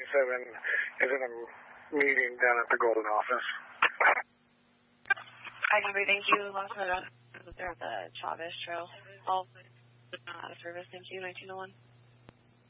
is in a meeting down at the Golden office. I can thank you. Lost my dog. They're at the Chavez Trail. All out of service. Thank you, 1901.